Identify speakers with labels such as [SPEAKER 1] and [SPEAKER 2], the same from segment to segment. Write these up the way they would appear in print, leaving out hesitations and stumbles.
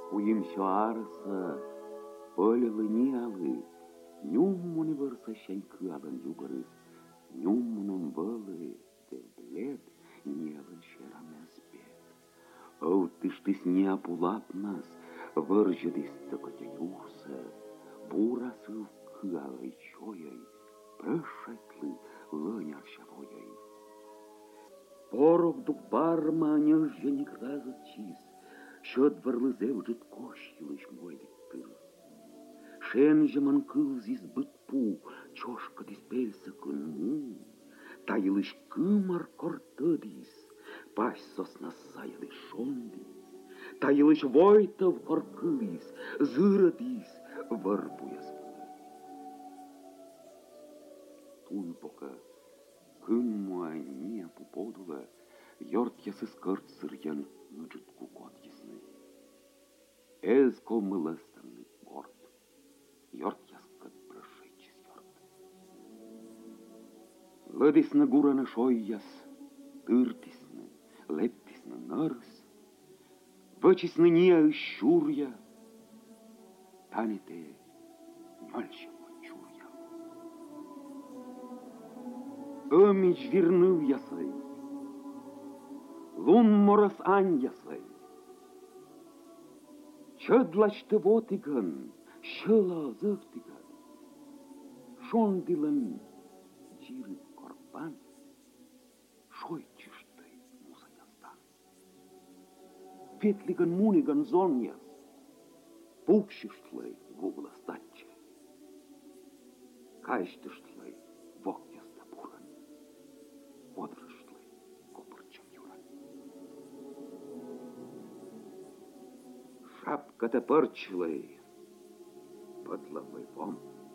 [SPEAKER 1] Uim șoarsă, pălele nialı, Niumuni vărsa și-ai câală-n iugărâs, Niumuni-n vălă, de bled, Nielă-n șera mea spet. Au tâștis neapulapnas, Vărjădis tăcăteiusă, Bura să-l câală-i cioiăi, Prășaitlы лăня și voiăi. Порог дук барма нежженик разът чиз, Шот вăрлызев жыт кощилыш мойдик тыл. Шенжемăн кылзис быт пу, чошка диспельсă кын му, Тайылыш кымăр кортăдис, пась сосна сая de шондис, Тайылыш войтăв коркылис, zырădis, vărbuias păi. Tulpocă, când moai nia pupodulă, Iortja să scărt sârjan îgit cu kotjisnă. Ez kolmılăstănlı gort, Iortja skăt prășăicis iort. Lădisnă gurănă șoias, târtisnă, leptisnă nărs, Văcisnă nia îșurja, Tanete nălșă măciurja. Ămici virnăv jasăi, Lun morăs ani jasăi, Чădlaș tăvotigăn, șăla zăvtigăn, Șondilăn giră corban, Șoiciștăi musăiastan. Petligăn munigăn zonjas, Pukšištlăi gugla stace, Kaištištlăi vokjas taburan, Odrăštlăi kopărcem juran. Шапка-то пărcilăi, Pădlăvăi vom,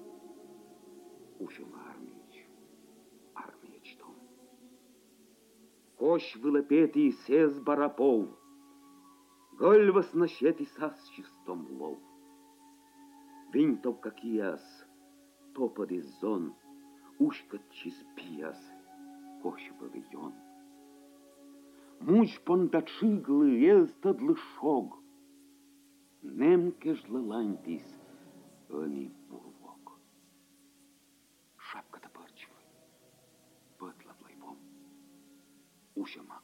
[SPEAKER 1] Ușul armieci tom. Coș vâlăpetii sez barapov, Gălvăs nășeti sas și stomlov. Vintov cachias, topă de zon, Ușcăt și spias, Coș vălăion. Muci pondacıglă, El stădlă șog, Nemkeș lălantis, Îmi burvoc. Șapcă-tă părcilăi, Pădlăvăi vom, Ușă